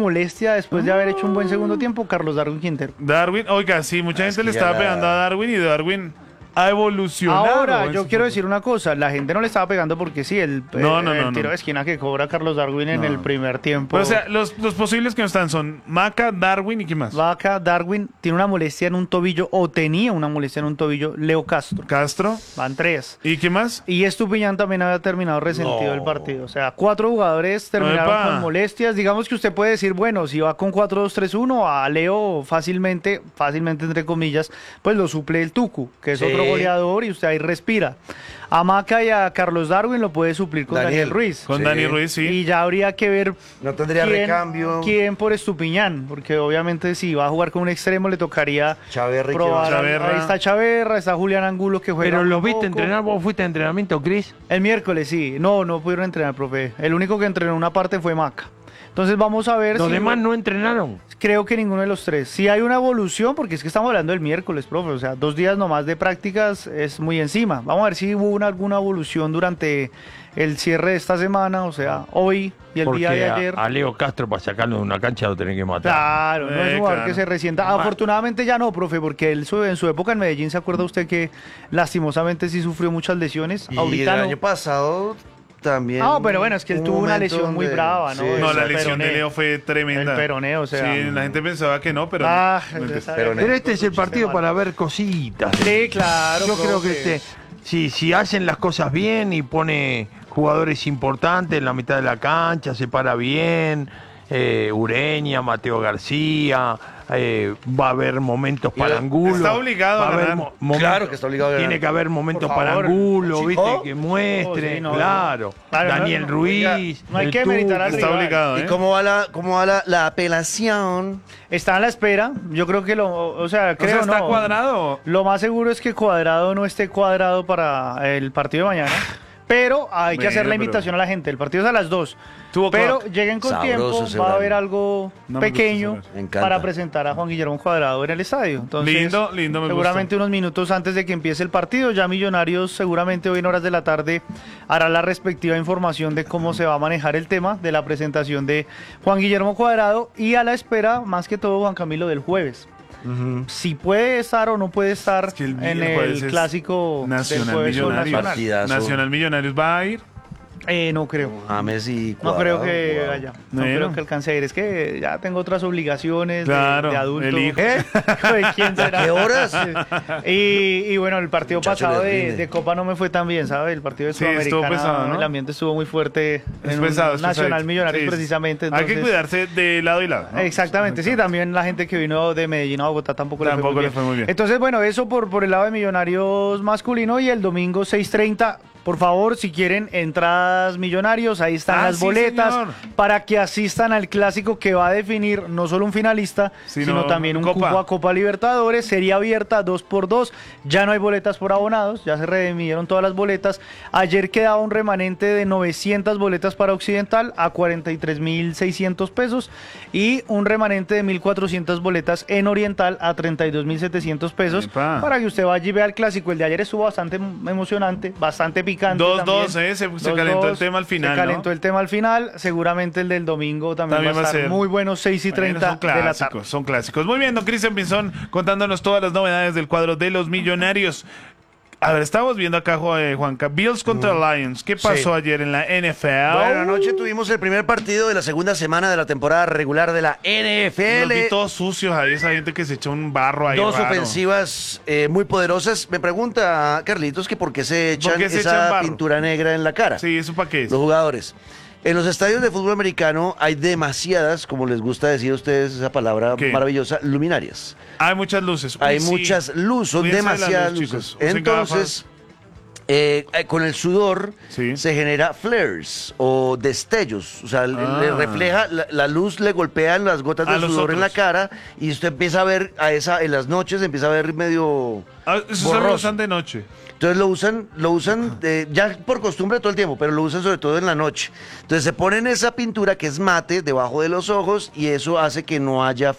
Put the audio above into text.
molestia después de haber hecho un buen segundo tiempo, Carlos Darwin Quintero. Darwin, oiga, sí, mucha gente le que estaba ya pegando a Darwin y Darwin ha evolucionado. Ahora, en yo su quiero fútbol. decir una cosa, la gente no le estaba pegando porque sí, el tiro de esquina que cobra Carlos Darwin en el primer tiempo. Pero, o sea, los posibles que no están son Maca, Darwin y ¿qué más? Vaca, Darwin tiene una molestia en un tobillo, o tenía una molestia en un tobillo, Leo Castro. Castro. Van 3. ¿Y qué más? Y Estupiñán también había terminado resentido el partido. O sea, 4 jugadores terminaron ¡Epa! con molestias. Digamos que usted puede decir, bueno, si va con 4-2-3-1, a Leo fácilmente entre comillas, pues lo suple el Tucu, que es otro goleador, y usted ahí respira. A Maca y a Carlos Darwin lo puede suplir con Daniel Ruiz. Con Dani Ruiz, sí. Y ya habría que ver No tendría recambio. quién por Estupiñán, porque obviamente si va a jugar con un extremo le tocaría Chaverra y probar. Chaverra. Ahí está Chaverra, está Julián Angulo que juega Pero un los viste poco. entrenar, vos fuiste a entrenamiento, Cris. El miércoles sí, no pudieron entrenar, profe. El único que entrenó una parte fue Maca. Entonces vamos a ver Los si... demás no entrenaron. Creo que ninguno de los tres. Si hay una evolución, porque es que estamos hablando del miércoles, profe. O sea, 2 días nomás de prácticas es muy encima. Vamos a ver si hubo alguna evolución durante el cierre de esta semana, o sea, hoy y el Porque día de ayer. a Leo Castro para sacarlo de una cancha lo tenés que matar. Claro, no es un jugador claro. que se resienta. Afortunadamente ya no, profe, porque él en su época en Medellín, ¿se acuerda usted que lastimosamente sí sufrió muchas lesiones? Y Ahorita el no. año pasado también. No, pero bueno, es que él un tuvo una momento lesión muy donde- brava, ¿no? Sí, No, la el lesión de peroné. Leo fue tremenda. El peroné, o sea. Sí, la gente pensaba que no, pero... Ah, no, ya sabe. Peroné. Pero este es el partido para ver cositas. Sí, claro. Yo creo profe. que si hacen las cosas bien y pone jugadores importantes en la mitad de la cancha, se para bien, Ureña, Mateo García, va a haber momentos para Angulo. está obligado va a haber ganar. Claro que está obligado a ganar. Tiene que haber momentos Por para favor. Angulo, Sí, ¿viste? oh. Que muestre, Oh, sí, no, claro. Claro, Daniel no, Ruiz. no hay el que meditar al Tucu. Está rival. obligado, ¿Y ¿eh? cómo va la apelación? Está a la espera. Yo creo que O sea, creo ¿está no. cuadrado? Lo más seguro es que Cuadrado no esté cuadrado para el partido de mañana. Pero hay que Bueno, hacer la pero- invitación a la gente. El partido es a las 2. Tuvo Pero clock. lleguen con Sabroso tiempo. ese Va a horario. haber algo No me gusta pequeño ese horario. Me encanta. para presentar a Juan Guillermo Cuadrado en el estadio. Entonces, Lindo, me seguramente unos minutos antes de que empiece el partido. Ya Millonarios seguramente hoy en horas de la tarde hará la respectiva información de cómo se va a manejar el tema de la presentación de Juan Guillermo Cuadrado. Y a la espera, más que todo, Juan Camilo, del jueves. Si puede estar o no puede estar Que el en jueves el es clásico Nacional del jueves con Millonarios. Nacional. Partidazo. Nacional Millonarios va a ir. No creo. James y No Cuadrado, creo que wow. vaya. No Bueno. creo que alcance a ir. Es que ya tengo otras obligaciones Claro, de adulto. el hijo. ¿De quién será? ¿Qué horas? Y bueno, el partido Muchacho, pasado les rinde. de Copa no me fue tan bien, ¿sabes? El partido de Sí, estuvo Sudamericana, pesado, ¿no? el ambiente estuvo muy fuerte. Es en un pesado, es Nacional pesadito. Millonarios Sí, precisamente. Hay que entonces- cuidarse de lado y lado, ¿no? Exactamente, sí, también la gente que vino de Medellín a Bogotá tampoco Tampoco le fue muy bien. bien. Entonces, bueno, eso por el lado de Millonarios masculino y el domingo 6:30. Por favor, si quieren entradas Millonarios, ahí están las Sí, boletas señor. para que asistan al clásico que va a definir no solo un finalista, sino también un Copa. cupo a Copa Libertadores. Serie abierta 2x2. Ya no hay boletas por abonados, ya se redimieron todas las boletas. Ayer quedaba un remanente de 900 boletas para Occidental a 43.600 pesos y un remanente de 1.400 boletas en Oriental a 32.700 pesos. Epa. Para que usted vaya y vea el clásico. El de ayer estuvo bastante emocionante, bastante picante. 2-2, también. se 2-2, calentó el tema al final, Se calentó ¿no? el tema al final. Seguramente el del domingo también va a estar muy bueno, 6:30 Bueno, de la tarde. son clásicos. Muy bien, don Cristian Pinzón, contándonos todas las novedades del cuadro de los Millonarios. A ver, estamos viendo acá, Juanca, Bills contra Lions. ¿Qué pasó Sí. ayer en la NFL? Bueno, anoche tuvimos el primer partido de la segunda semana de la temporada regular de la Los vi NFL. todos sucios ahí, esa gente que se echó un barro ahí. Dos raro. ofensivas muy poderosas. Me pregunta Carlitos que por qué se echan ¿Por qué se esa echan barro? pintura negra en la cara. Sí, ¿eso para qué es? Los jugadores. En los estadios de fútbol americano hay demasiadas, como les gusta decir a ustedes esa palabra ¿Qué? maravillosa, luminarias. Hay muchas luces. Hay Uy, sí. muchas luces, son Cuídense de la demasiadas luz, luces. chicos. Usen Entonces, con el sudor Sí. se genera flares o destellos. O sea, Ah. le refleja, la luz le golpea en las gotas A de los sudor en la otros. cara y usted empieza a ver en las noches empieza a ver medio Ah, eso solo lo borroso. usan de noche. Entonces lo usan ya por costumbre todo el tiempo, pero lo usan sobre todo en la noche. Entonces se ponen esa pintura que es mate debajo de los ojos y eso hace que no haya